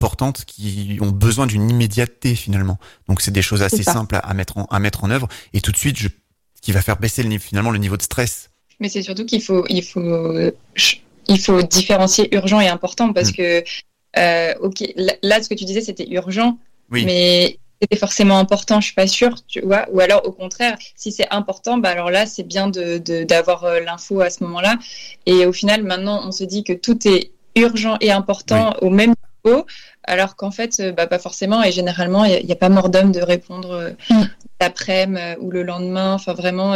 importantes qui ont besoin d'une immédiateté finalement. Donc c'est des choses assez simples à mettre en œuvre et tout de suite qui va faire baisser finalement le niveau de stress. Mais c'est surtout qu'il faut différencier urgent et important parce que ok, là ce que tu disais c'était urgent, mais c'était forcément important, je suis pas sûre, tu vois. Ou alors au contraire, si c'est important, bah alors là c'est bien d'avoir l'info à ce moment-là. Et au final, maintenant on se dit que tout est urgent et important au même niveau, alors qu'en fait, pas forcément. Et généralement, il y a pas mort d'homme de répondre l'après-midi ou le lendemain. Enfin vraiment,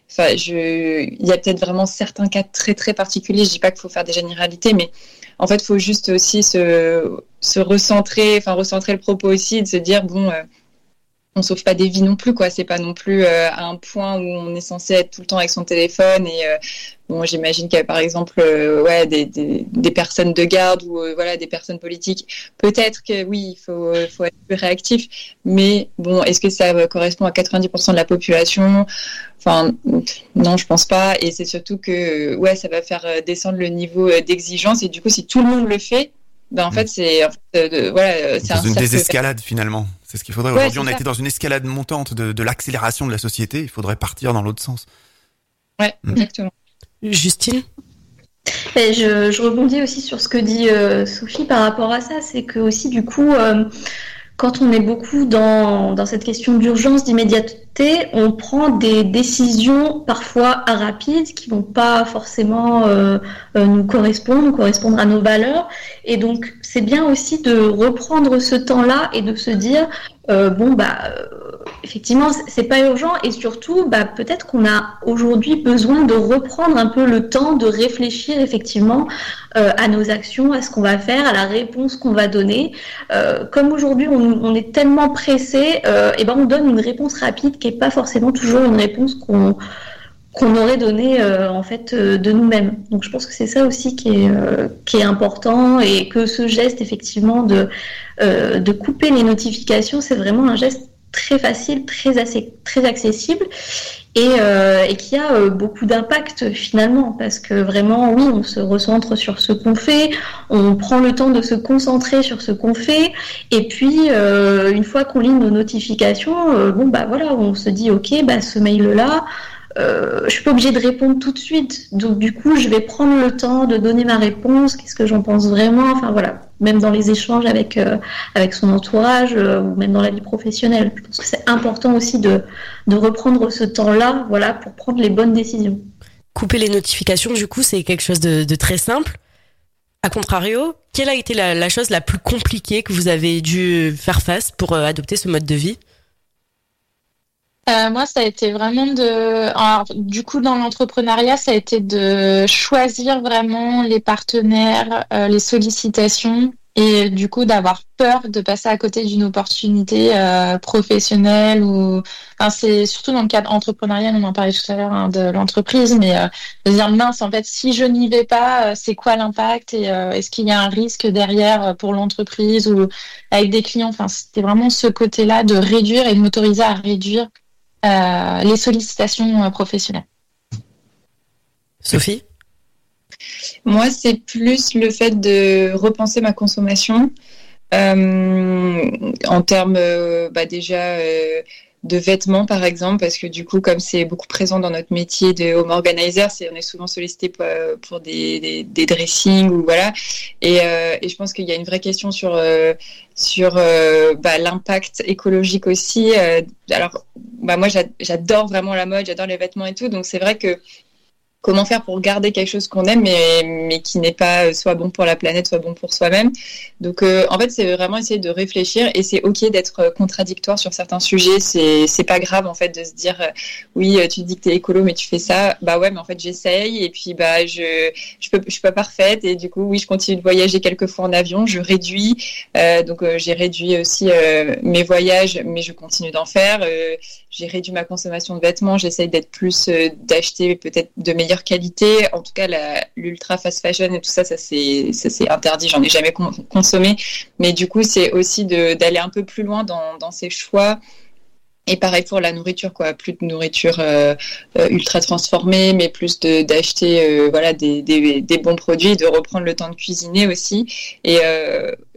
il y a peut-être vraiment certains cas très très particuliers. Je dis pas qu'il faut faire des généralités, mais en fait, il faut juste aussi se recentrer le propos aussi, de se dire on sauve pas des vies non plus, quoi. C'est pas non plus à un point où on est censé être tout le temps avec son téléphone. Et j'imagine qu'il y a par exemple des personnes de garde ou des personnes politiques. Peut-être que oui, il faut être plus réactif. Mais bon, est-ce que ça correspond à 90% de la population ? Enfin, non, je pense pas. Et c'est surtout que ça va faire descendre le niveau d'exigence. Et du coup, si tout le monde le fait, en fait, c'est une désescalade finalement. C'est ce qu'il faudrait. Aujourd'hui, on a été dans une escalade montante de l'accélération de la société. Il faudrait partir dans l'autre sens. Ouais, exactement. Justine ? Je rebondis aussi sur ce que dit Sophie par rapport à ça. C'est que aussi, du coup, quand on est beaucoup dans cette question d'urgence, d'immédiateté, on prend des décisions parfois rapides qui vont pas forcément nous correspondre à nos valeurs. Et donc, c'est bien aussi de reprendre ce temps-là et de se dire effectivement, c'est pas urgent et surtout, peut-être qu'on a aujourd'hui besoin de reprendre un peu le temps de réfléchir effectivement à nos actions, à ce qu'on va faire, à la réponse qu'on va donner. Comme aujourd'hui, on est tellement pressé, on donne une réponse rapide qui est pas forcément toujours une réponse qu'on aurait donnée de nous-mêmes. Donc je pense que c'est ça aussi qui est important et que ce geste effectivement de couper les notifications, c'est vraiment un geste très facile, très accessible et qui a beaucoup d'impact finalement parce que vraiment oui, on se recentre sur ce qu'on fait, on prend le temps de se concentrer sur ce qu'on fait et puis une fois qu'on lit nos notifications, on se dit ok, ce mail-là, je suis pas obligée de répondre tout de suite, donc du coup je vais prendre le temps de donner ma réponse, qu'est-ce que j'en pense vraiment, même dans les échanges avec son entourage ou même dans la vie professionnelle. Je pense que c'est important aussi de reprendre ce temps-là, pour prendre les bonnes décisions. Couper les notifications, du coup, c'est quelque chose de très simple. A contrario, quelle a été la chose la plus compliquée que vous avez dû faire face pour adopter ce mode de vie ? Moi, ça a été vraiment du coup, dans l'entrepreneuriat, ça a été de choisir vraiment les partenaires, les sollicitations et du coup d'avoir peur de passer à côté d'une opportunité professionnelle c'est surtout dans le cadre entrepreneurial, on en parlait tout à l'heure de l'entreprise, mais de dire mince, en fait, si je n'y vais pas, c'est quoi l'impact et est-ce qu'il y a un risque derrière pour l'entreprise ou avec des clients. Enfin, c'était vraiment ce côté-là de réduire et de m'autoriser à réduire les sollicitations professionnelles. Sophie ? Moi, c'est plus le fait de repenser ma consommation en termes déjà de vêtements, par exemple, parce que du coup, comme c'est beaucoup présent dans notre métier de home organizer, on est souvent sollicité pour des dressings ou voilà. Et je pense qu'il y a une vraie question sur l'impact écologique aussi. Moi, j'adore vraiment la mode, j'adore les vêtements et tout, donc c'est vrai que comment faire pour garder quelque chose qu'on aime mais qui n'est pas soit bon pour la planète, soit bon pour soi-même. Donc en fait, c'est vraiment essayer de réfléchir et c'est OK d'être contradictoire sur certains sujets. C'est pas grave en fait de se dire oui, tu dis que t'es écolo mais tu fais ça. Bah ouais, mais en fait, j'essaye et puis je suis pas parfaite et du coup oui, je continue de voyager quelques fois en avion, je réduis. Donc j'ai réduit aussi mes voyages mais je continue d'en faire. J'ai réduit ma consommation de vêtements, j'essaye d'être plus d'acheter peut-être de meilleure qualité. En tout cas, l'ultra fast fashion et tout ça c'est interdit. J'en ai jamais consommé. Mais du coup, c'est aussi d'aller un peu plus loin dans ses choix. Et pareil pour la nourriture, quoi. Plus de nourriture ultra transformée, mais plus d'acheter des bons produits, de reprendre le temps de cuisiner aussi. Et